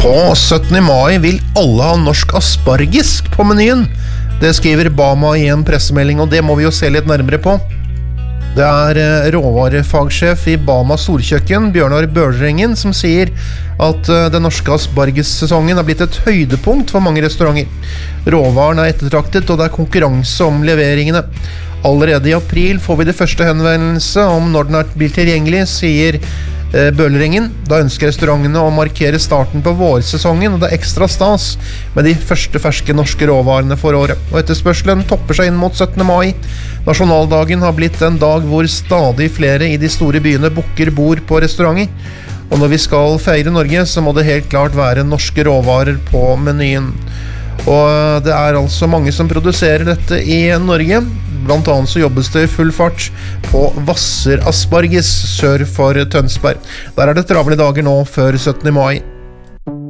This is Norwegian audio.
På 17. mai vil alle ha norsk asparges på menyen. Det skriver Bama i en pressemelding, og det må vi jo se litt nærmere på. Det er råvarefagsjef i Bama Storkjøkken, Bjørnar Børrengen, som sier at den norske aspargessesongen har blitt et høydepunkt for mange restauranter. Råvaren er ettertraktet, og det er konkurranse om leveringene. Allerede i april får vi det første henvendelse om når den blir tilgjengelig, sier Børrengen. Da ønsker restaurantene å markere starten på vårsesongen, og det er ekstra stas med de første ferske norske råvarene for året. Og etterspørselen topper seg inn mot 17. mai. Nasjonaldagen har blitt en dag hvor stadig flere i de store byene booker bord på restauranter. Og når vi skal feire Norge, så må det helt klart være norske råvarer på menyen. Og det er altså mange som produserer dette i Norge. Blant annet så jobbes det i full fart på Hvasser Asparges sør for Tønsberg. Der er det travle dager nå før 17. mai.